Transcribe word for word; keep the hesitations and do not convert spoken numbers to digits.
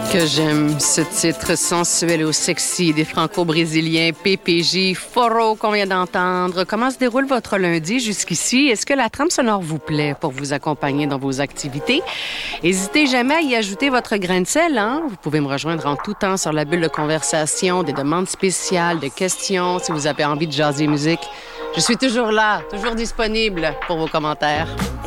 Que j'aime ce titre sensuel ou sexy des franco-brésiliens P P J, Foro qu'on vient d'entendre. Comment se déroule votre lundi jusqu'ici? Est-ce que la trame sonore vous plaît pour vous accompagner dans vos activités? N'hésitez jamais à y ajouter votre grain de sel, hein? Vous pouvez me rejoindre en tout temps sur la bulle de conversation, des demandes spéciales, de questions, si vous avez envie de jaser musique. Je suis toujours là, toujours disponible pour vos commentaires.